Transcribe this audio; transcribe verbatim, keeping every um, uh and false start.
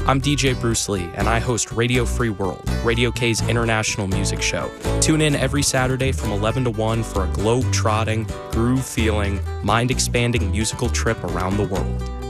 I'm D J Bruce Lee, and I host Radio Free World, Radio K's international music show. Tune in every Saturday from eleven to one for a globe-trotting, groove-feeling, mind-expanding musical trip around the world.